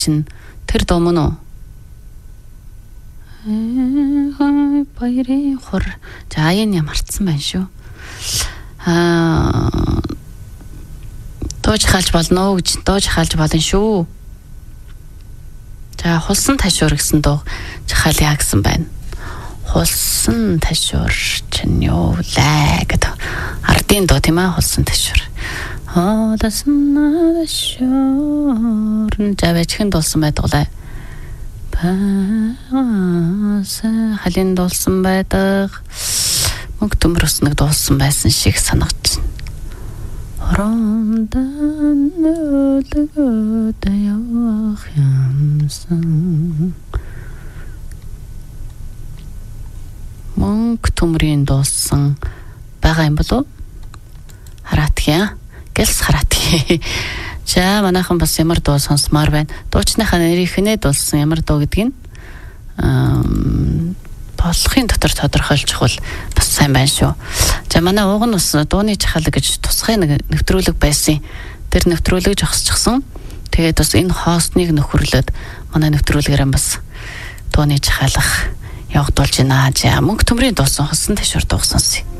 чин тэр дуу мөн үү? Баярын хор. За аян ямарцсан байна шүү. Дууж хаалж болно уу гэж дууж хаалж болно шүү. За хулсан ташуур гэсэн дуу жахаалъя гэсэн байна. Хулсан ташуур чинь юу лээ гэдэг. Ардын дуу тийм ээ хулсан ташуур. Хулсан ташуур жавэчхэн дуулсан байдаг лээ. Халин дуулсан байдаг. Мөнх төмрөс нэг дуулсан байсан шиг санагдаж байна. Хорондан өлгөд явах юмсан. Мөнх төмрийн дуулсан байгаа юм болов уу? Хараатгия. Гэлс хараатгия. За манайхан бас ямар дуу сонсмаар байна. Дуучныхаа нэрийг хинээ дуулсан ямар дуу гэдгийг болохын дотор тодорхойлчих бол бас сайн байна шүү. За манай ууг нь бас дууны жахалга гэж тусгай нэвтрүүлэг байсан. Тэр нэвтрүүлэг зогсчихсон. Тэгээд бас энэ хостныг нөхөрлөд манай нэвтрүүлгээрээ бас дууны жахалга явагдуулж байна. За мөнх төмрийн дуусан хосон ташуур дуу сонсъё.